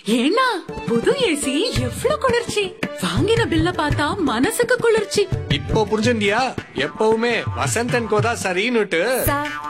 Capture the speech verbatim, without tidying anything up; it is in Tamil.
ஏன்னா புது ஏசி எவ்வளவு குளிர்ச்சி! வாங்கின பில்ல பார்த்தா மனசுக்கு குளிர்ச்சி. இப்போ புரிஞ்சுண்டியா? எப்பவுமே வசந்த் அண்ட் கோதா சரின்னுட்டு.